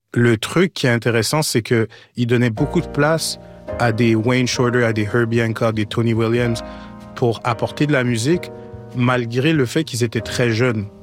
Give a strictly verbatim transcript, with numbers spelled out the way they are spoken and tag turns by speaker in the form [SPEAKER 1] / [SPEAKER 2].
[SPEAKER 1] Le truc qui est intéressant, c'est qu'il donnait beaucoup de place à des Wayne Shorter, à des Herbie Hancock, des Tony Williams pour apporter de la musique, malgré le fait qu'ils étaient très jeunes.